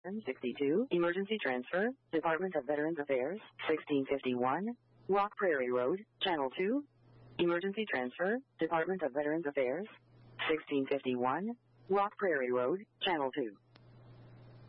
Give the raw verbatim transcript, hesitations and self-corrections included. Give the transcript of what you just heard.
sixty-two, Emergency Transfer, Department of Veterans Affairs, sixteen fifty-one, Rock Prairie Road, Channel two. Emergency Transfer, Department of Veterans Affairs, sixteen fifty-one, Rock Prairie Road, Channel two.